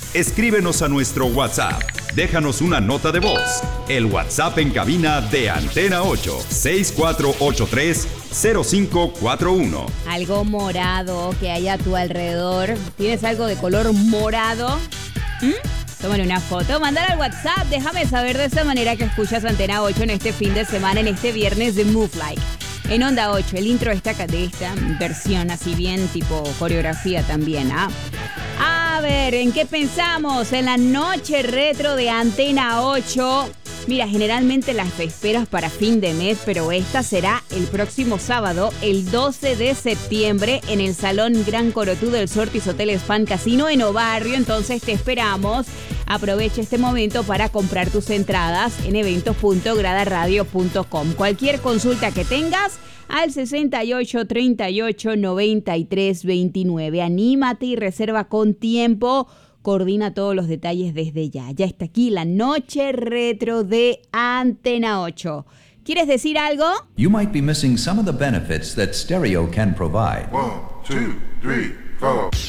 Escríbenos a nuestro WhatsApp. Déjanos una nota de voz. El WhatsApp en cabina de Antena 8, 6483-0541. Algo morado que haya a tu alrededor. ¿Tienes algo de color morado? Tómale una foto, mándala al WhatsApp. Déjame saber de esa manera que escuchas Antena 8 en este fin de semana, en este viernes de Move Like. En Onda 8, el intro de esta versión así bien tipo coreografía también, ¿ah? A ver, ¿en qué pensamos? En la noche retro de Antena 8. Mira, generalmente las esperas para fin de mes, pero esta será el próximo sábado, el 12 de septiembre, en el Salón Gran Corotú del Sortis Hotel Span Casino en Obarrio. Entonces te esperamos. Aprovecha este momento para comprar tus entradas en eventos.gradaradio.com. Cualquier consulta que tengas, al 68 38 93 29. Anímate y reserva con tiempo. Coordina todos los detalles desde ya. Ya está aquí la noche retro de Antena 8. ¿Quieres decir algo? You might be missing some of the benefits that stereo can provide. 1, 2, 3, 4.